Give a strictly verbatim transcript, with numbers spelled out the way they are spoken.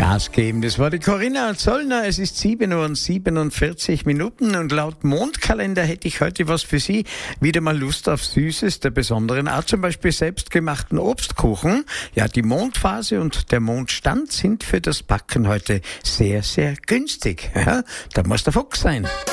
Gas geben. Das war die Corinna Zollner. Es ist sieben Uhr und siebenundvierzig Minuten und laut Mondkalender hätte ich heute was für Sie. Wieder mal Lust auf Süßes der besonderen Art, zum Beispiel selbstgemachten Obstkuchen. Ja, die Mondphase und der Mondstand sind für das Backen heute sehr, sehr günstig. Ja, da muss der Fuchs sein.